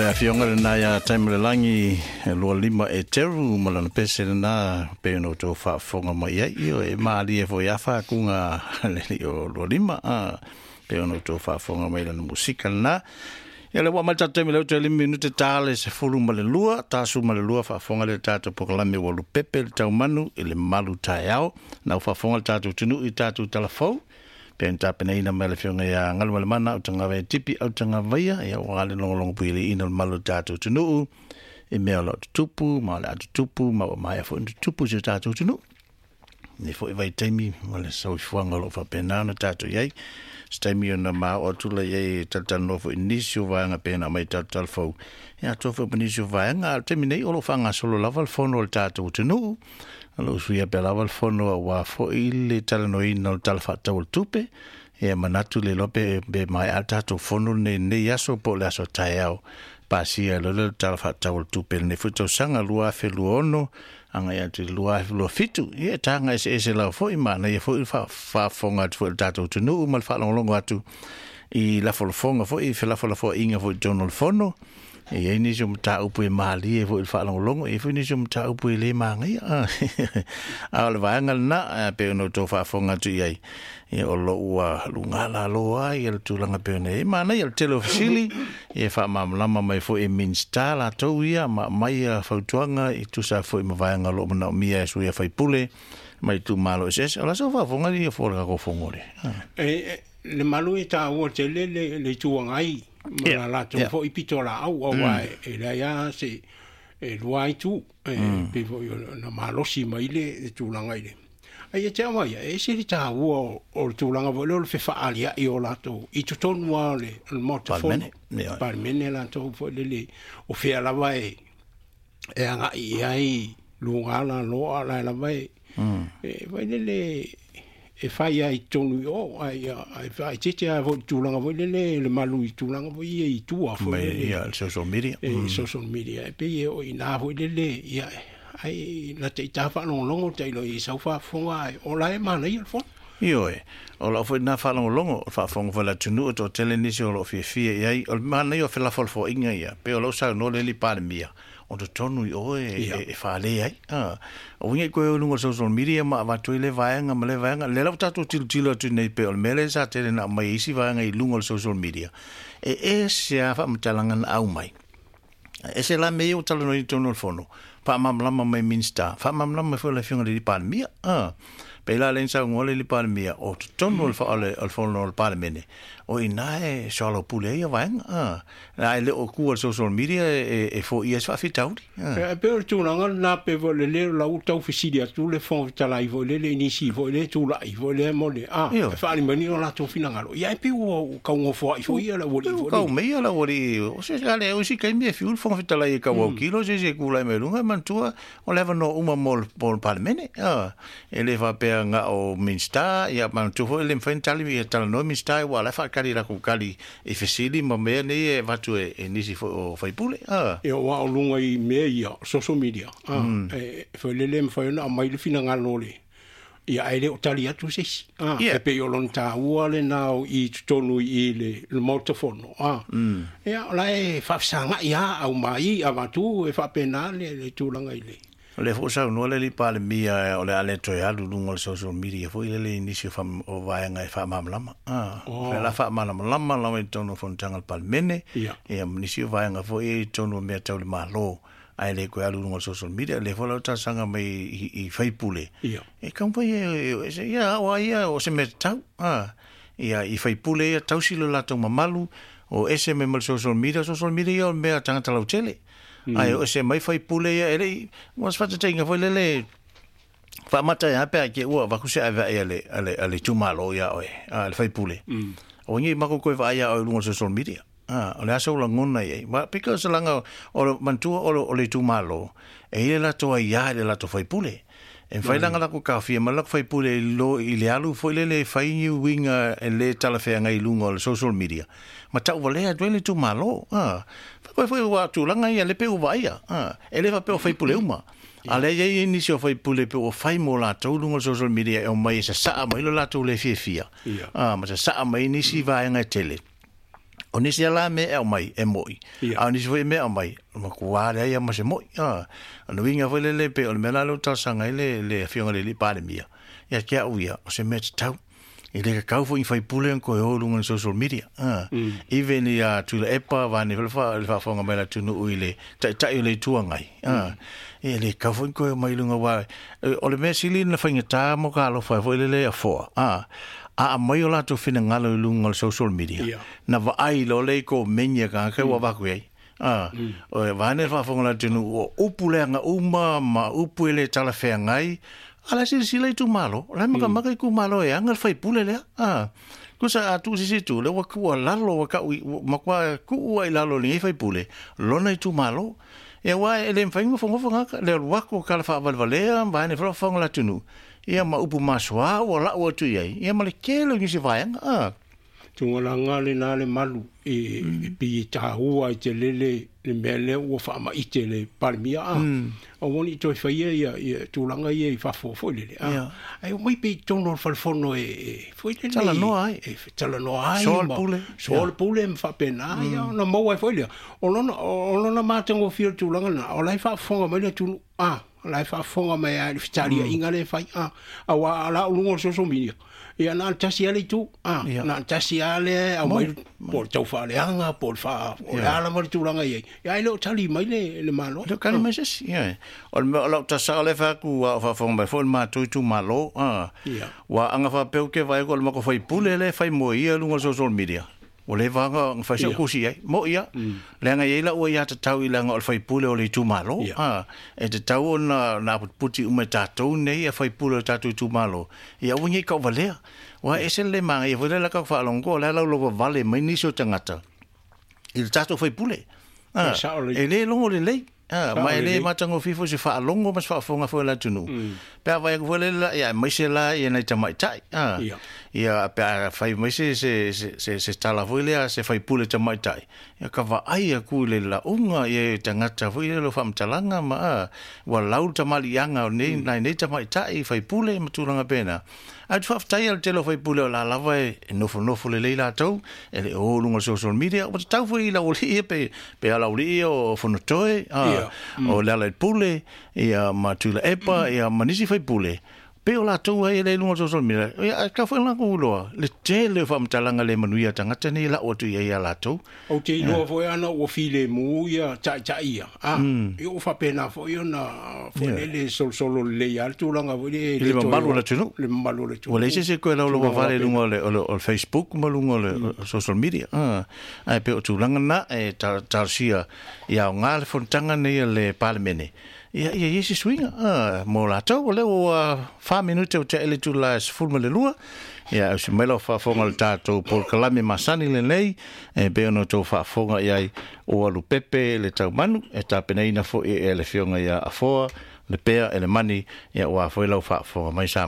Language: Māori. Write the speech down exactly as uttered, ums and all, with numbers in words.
le afionga le na ya time le langi lo lima e teru malana pese na pe no to fa fonga mai ai o e mali e fo ya fa kunga le o lo lima a pe no to fa fonga mai la musika na ya le wa malta time le to le minute tale se fulu male lua ta su male lua fa fonga le tato pokalame wo lu pepe le tau manu ele malu taiao na fa fonga le tato tunu i tato telefon penta peneina mele fionga ya ngal male mana utanga ve tipi utanga vaya ya wale long long pili inal malu tatu tunu e me ala tupu mala tupu ma ma ya fo tupu je tatu tunu ni fo vai temi male so fuanga lo fa penana tatu yai stemi na ma o tula yai tata no fo inisio vanga pena mai tatu fo ya to fo inisio vanga temi nei o fanga solo lava fono tatu tunu alo suia pela val fono wa fo ile talano ino talfa tawul tupe e manatu le lope be mai alta to fono ne ne yaso po la so taiao pasia lo le talfa tawul tupe ne futo sanga lua fe luono anga ya te lua lo fitu e tanga ese ese la fo imana ye fo fa fa fonga fo tato to no mal fa longo atu i la fo fonga fo i fe la fo la fo inga fo donal fono e e ni zum ta upu e mali e vo il fa longo e fo ni zum ta upu e le mangi a al vanga na pe no to fa fonga tu ai e o lo ua lungala lo ai el tu langa pe ne mana el tele officially e fa mam lama mai fo e minsta la to ia ma mai fa tuanga e tu sa fo ma vanga lo na mia su ia fa pule mai tu malo es ala so fa fonga ni fo ga ko fongore e le malu e ta o tele le le tuanga ai ma la to fo i pitola au au ai e la ya se e luai tu e pe fo na malo si mai le tu langa ile ai te ama ya e se ta o o tu langa vo le fe fa alia i o la to i tu ton wale il motofono par mene la to fo le le o fe ala vai e anga i ai lungala lo ala la vai e vai le le e fai ai tonu o ai ai fai tete a vo tu langa vo le le malu i tu langa vo i tu a fo le ya social media e social media e pe o ina vo le le ya ai la te ta fa long long te lo i sa fa fonga o la e mana i fo io e o la fo na fa long long fa fonga vo la tunu to telenisio lo fi fi ai o mana io fe la fo fo inga ia pe o lo sa no le li pa mia o to tonu o e e fa le ai ah o nge ko o lungo social media ma va to le vaanga ma le vaanga le la tato til tilo tu nei pe o mele sa te na mai isi vaanga i lungo social media e e se fa mtalangan au mai e se la me o talo no tono fono pa mam lama mai minsta fa mam lama fo la finga di pan mia ah pe la lensa ngole li pan mia o tono fa ale al fono al pan mene o inae solo pule ia vang ah ai le o ku social media e e fo ia fa fitauri e pe tu nga na pe vo le le la uta ufisilia tu le fon vitala i vo le le inisi vo le tu la i vo le mo le ah fa li mani la tu fina ngalo ia pe o ka ngo fo i fo ia la vo li vo ka me ia la vo li o se ale o si ka mi fi ul fon vitala i ka wo kilo se se ku la me lunga man tu o le no uma mol por parmene ah ele va pe nga o minsta ia man tu vo le fentali mi tal no minsta wa la fa kali la ku kali e fesili ma me ne va tu e nisi fo fai pule ah e o wa lunga i me ia social media ah e fo le le fo na mai le fina ngalo le ia ele o tali atu se ah e pe yo lon ta wale now i tonu i le le motofono ah ia la e fa sanga ia au mai avatu e fa penale le tu langa ile le fo sa no le li pa le mia o le ale to ya lu ngol social media fo ile le inisio fam o vai nga fa mam lama ah le la fa mam lama lama tono fon tangal pal mene e inisio vai nga fo e tono me tau le malo ai le ko alu ngol social media le fo la ta sanga mai i fai pule e kam fo e ya wa ya o se me tau ah ia i fai pule tau silo la to mamalu o ese me mal social media social media me tanga tala tele ai o se mai fai pule ia ele was fata tinga foi lele fa mata ya pe ke o va ku se ava ele ele ele tu malo ya oi ah le fai pule o ni ma ko ko va ya o lungo social media ah le aso la ngona ia ma because langa o mantu o le tu malo e ile la to ya ile la to fai pule en fai langa la ko kafi ma la fai pule lo ile alu foi lele fai ni winga ele talafe ngai lungo social media ma ta vole a dwele tu malo ah foi foi wa tu langa ia le pe u vai ah ele va pe fai pule uma ale ye inisio fai pule pe o fai mo la tu lungo social media e o mai sa sa mai lo la tu le fie fia ah ma sa mai nisi vai ngai tele o nisi ala me e o mai e moi a nisi foi me o mai ma kuare ia ma se moi a no winga foi le pe o le mena lo ta sanga le le fionga le li pare mia ia kia uia o se me tau i le kau foi fai pule ko e o lunga social media ah even ia tu le epa va ni fa fa fonga mai la tu no ile ta ta ile tuangai ah e le kau foi ko mai lunga wa o le me sili na fainga ta mo ka lo fa foi le le a fo ah a mai o la tu fina ngalo lunga social media na va ai lo le ko menya ka ka wa va ko ai ah o va ne fa fonga la tu no upulenga uma ma upule tala fe ngai ala si si le tu malo la maka maka ku malo e angal fai pule le ah ku sa tu si si tu le wa ku la lo wa ka makwa ku ai la lo ni fai pule lo nei tu malo e wa ele fai mo fonga fonga le wa ko ka fa val valea va ne fro fonga la tu nu ia ma upu maswa o la o tu ye ia ma le kelo ni se vai ah tu la ngale na le malu e pi ta hua te lele le mele o fa ma itele palmia a o woni to fa ye ya tu langa ye fa fo fo le a ai mai pe tono fa fono e foi le tala no ai e tala no ai sol pule sol pule me fa pena ya no mo wa foi le o no o no ma tengo fio tu langa na o lai fa fonga mai le tu a lai fa fonga mai a fitaria ingale fa a a wa la lungo so so mini ia na tasi ale tu ah na tasi ale a mai por tau fa le anga por fa o ala mo tu langa ye ia lo tali mai le le malo lo kan mes ia o lo tasa ale fa ku fa fong ba fol ma tu tu malo ah wa anga fa pe ke vai ko mo ko foi pule le fai mo ia lungo social media o le vanga fa se ku si ai mo ia le anga ye la o ia ta tau i langa o fai pule o le tu malo ah e te tau na na puti uma tatou nei e fai pule tatou tu malo ia o ngi ka valea wa ese le manga e vole la ka fa longo la la lo vale mai ni so tangata il tatou fai pule ah e le longo le le ah mai le matango fifo se fa longo mas fa fonga fo la tunu pe vai ko vole la ia mai se la ia nei tamai tai ah ia pe fai mai se se se se tala vole se fai pule tamai tai ia ka va ai ku le la unga e tangata fo le lo fam talanga ma wa lau tamali anga nei nei nei tamai tai fai pule matulanga pena a tu fai al telo fai pule la lava e no fo no fo le leila tau e le o lunga social media o tau fo ila o li pe pe ala o li o fo no toe ah o la le pule ia matula epa ia manisi fai pule pe o la tau e le lunga social media ia ka fo la ko lo le tele fam talanga le manuia tangata ni la o tu ia la tau o te no fo ana o file mu ia cha cha ia ah io fa pena fo io na fo le sol solo le ia tu langa vo le le malu la tu le malu le tu o le se ko la lo vale lunga le o Facebook ma lunga le social media ah ai pe o tu langa na e ta ta sia ia ngal fo tanga nei le parlemene ia ia isi swinga ah mo la tau le o fa minute o te ele tu la fulma le lua ia se melo fa fonga le tato por kalame masani le nei e be no to fa fonga ia o alu pepe le tau manu e ta peneina fo e le fionga ia afoa le pea e le mani ia o a foi lau fa fonga mai sa